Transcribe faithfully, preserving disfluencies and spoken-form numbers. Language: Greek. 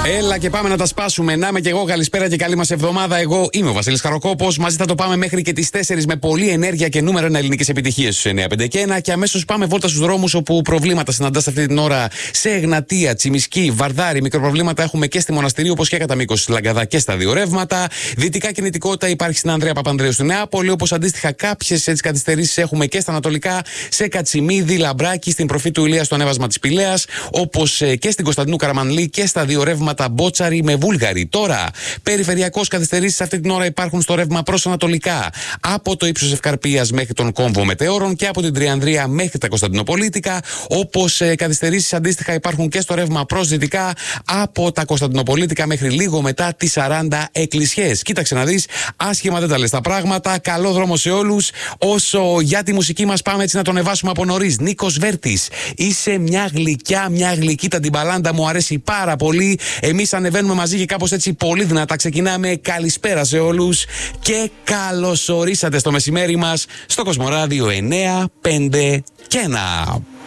Έλα και πάμε να τα σπάσουμε. Να είμαι και εγώ. Καλησπέρα και καλή μας εβδομάδα. Εγώ είμαι ο Βασίλης Χαροκόπος. Μαζί θα το πάμε μέχρι και τις τέσσερις με πολλή ενέργεια και νούμερο ένα ελληνικές επιτυχίες στους εννιά πέντε και ένα. Και αμέσως πάμε βόλτα στους δρόμους όπου προβλήματα συναντάς αυτή την ώρα σε Εγνατία, Τσιμισκή, Βαρδάρη. Μικροπροβλήματα έχουμε και στη Μοναστηρίου όπως και κατά μήκος της Λαγκαδά και στα δύο ρεύματα. Δυτικά κινητικότητα υπάρχει στην Ανδρέα Παπανδρέου στη Νεάπολη. Όπως αντίστοιχα κάποιες καθυστερήσεις έχουμε και στα Ανατολικά σε Κατσιμίδη, Λαμπράκι, στην προφή του Ηλία στο ανέβασμα της Πηλαίας. Όπως και στην Κωνσταντινού Καραμανλή και στα δύο ρεύματα Μπότσαρη με Βούλγαρη. Τώρα, περιφερειακώς καθυστερήσεις αυτή την ώρα υπάρχουν στο ρεύμα προς Ανατολικά. Από το ύψος Ευκαρπίας μέχρι τον κόμβο Μετεώρων και από την Τριανδρία μέχρι τα Κωνσταντινοπολίτικα. Όπως ε, καθυστερήσεις αντίστοιχα υπάρχουν και στο ρεύμα προς Δυτικά από τα Κωνσταντινοπολίτικα μέχρι λίγο μετά τις σαράντα Εκκλησιές. Κοίταξε να δεις, άσχημα δεν τα λες τα πράγματα. Καλό δρόμο σε όλους. Όσο για τη μουσική μας πάμε έτσι να τον ανεβάσουμε από νωρίς. Νίκος Βέρτης, είσαι μια γλυκιά, μια γλυκή ταντιμπαλάντα, μου αρέσει πάρα πολύ. Εμείς ανεβαίνουμε μαζί και κάπως έτσι πολύ δυνατά ξεκινάμε. Καλησπέρα σε όλους και καλωσορίσατε στο μεσημέρι μας στο Κοσμοράδιο εννιά πέντε και ένα.